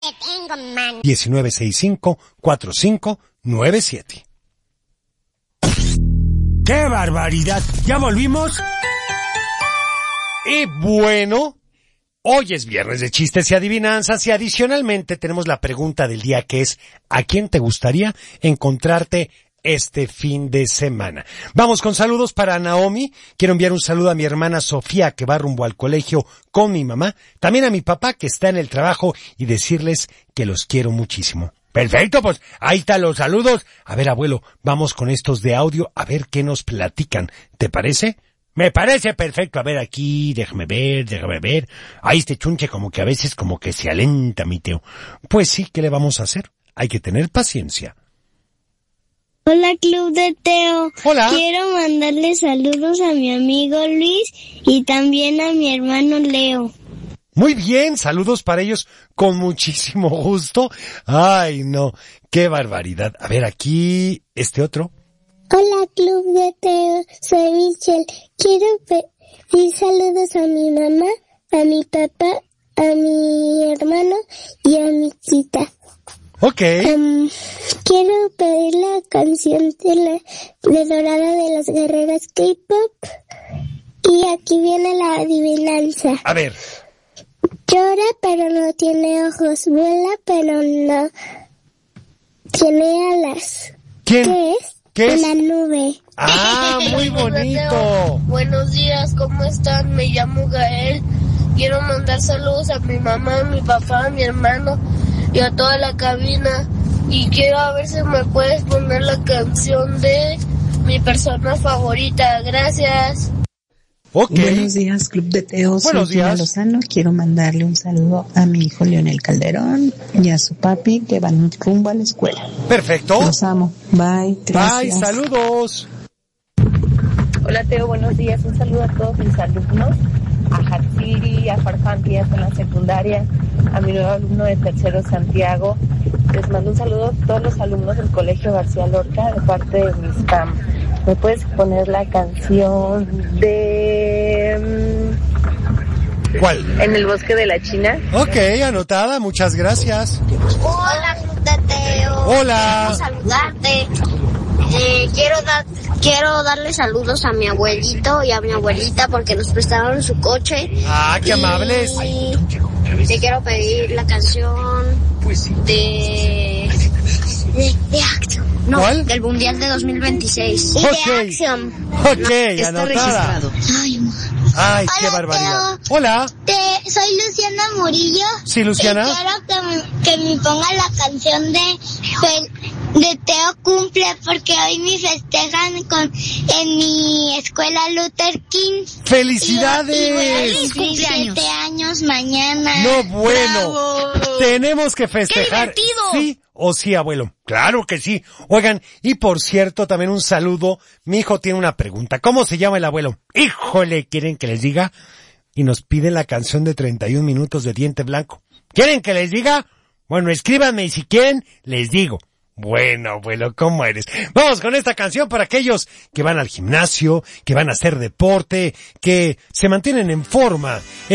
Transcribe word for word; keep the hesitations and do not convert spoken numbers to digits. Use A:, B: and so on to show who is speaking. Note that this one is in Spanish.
A: que tengo, man.
B: diecinueve sesenta y cinco, cuarenta y cinco noventa y siete.
C: ¡Qué barbaridad! ¿Ya volvimos?
B: Y bueno, hoy es viernes de chistes y adivinanzas y adicionalmente tenemos la pregunta del día que es ¿a quién te gustaría encontrarte este fin de semana? Vamos con saludos para Naomi. Quiero enviar un saludo a mi hermana Sofía que va rumbo al colegio con mi mamá. También a mi papá que está en el trabajo y decirles que los quiero muchísimo. Perfecto, pues ahí están los saludos. A ver, abuelo, vamos con estos de audio a ver qué nos platican. ¿Te parece? Me parece perfecto. A ver aquí, déjame ver, déjame ver. Ahí este chunche como que a veces como que se alenta, mi Teo. Pues sí, ¿qué le vamos a hacer? Hay que tener paciencia.
D: Hola, Club de Teo.
B: Hola.
D: Quiero mandarle saludos a mi amigo Luis y también a mi hermano Leo.
B: Muy bien, saludos para ellos con muchísimo gusto. Ay, no, qué barbaridad. A ver aquí, este otro.
D: Hola, Club de Teo. Soy Michelle. Quiero pedir saludos a mi mamá, a mi papá, a mi hermano y a mi tita.
B: Ok.
D: Um, quiero pedir la canción de la de Dorada de las Guerreras K-Pop. Y aquí viene la adivinanza.
B: A ver.
D: Llora pero no tiene ojos, vuela pero no tiene alas.
B: ¿Quién?
D: ¿Qué es?
B: ¿Qué es?
D: Una nube.
B: Ah, muy bonito.
E: Buenos días, ¿cómo están? Me llamo Gael. Quiero mandar saludos a mi mamá, a mi papá, a mi hermano y a toda la cabina. Y quiero a ver si me puedes poner la canción de mi persona favorita. Gracias.
B: Okay.
F: Buenos días, Club de Teo. Soy
B: Buenos
F: Gina
B: días.
F: Lozano. Quiero mandarle un saludo a mi hijo Leonel Calderón y a su papi que van rumbo a la escuela.
B: Perfecto.
F: Los amo. Bye. Gracias.
B: Bye, saludos.
G: Hola Teo, buenos días. Un saludo a todos mis alumnos, a Hatsiri, a Farfán, que ya está en la secundaria, a mi nuevo alumno de tercero, Santiago. Les mando un saludo a todos los alumnos del Colegio García Lorca de parte de Miss Pam. ¿Me puedes poner la canción de...
B: ¿Cuál?
G: En el bosque de la China?
B: Ok, anotada, muchas gracias.
A: Hola, Club de Teo.
B: Hola.
A: Queremos saludarte. Eh, quiero dar, quiero darle saludos a mi abuelito y a mi abuelita porque nos prestaron su coche.
B: Ah, qué
A: y
B: amables.
A: Te quiero pedir la canción de... de, de Action. No,
B: ¿Cuál?
A: del Mundial de dos mil veintiséis. Y
B: Ok.
A: de Action.
B: Ok,
F: Está
B: anotada.
F: registrado.
A: Ay, ma.
B: Ay, qué
D: Hola,
B: barbaridad.
D: Teo.
B: Hola.
D: Te, soy Luciana Murillo.
B: Sí, Luciana.
D: Y quiero que me, que me ponga la canción de, de Teo Cumple porque hoy me festejan con, en mi escuela Luther King.
B: ¡Felicidades!
D: Y, y voy a cumplir siete años mañana.
B: No, bueno.
A: ¡Bravo!
B: Tenemos que festejar.
A: ¡Qué divertido!
B: Sí o sí, abuelo. Claro que sí. Oigan, y por cierto, también un saludo. Mi hijo tiene una pregunta. ¿Cómo se llama el abuelo? Híjole, ¿quieren que les diga? Y nos piden la canción de treinta y un minutos de Diente Blanco. ¿Quieren que les diga? Bueno, escríbanme y si quieren, les digo. Bueno, abuelo, ¿cómo eres? Vamos con esta canción para aquellos que van al gimnasio, que van a hacer deporte, que se mantienen en forma.